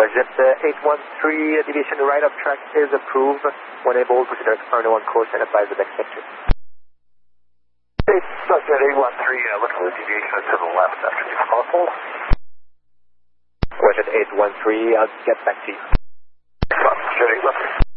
Jet 813, deviation right of track is approved. When able, proceed direct Arno on course and advise the next sector. Jet 813, look for the deviation to the left after the possible. Jet 813, I'll get back to you. Jet 813.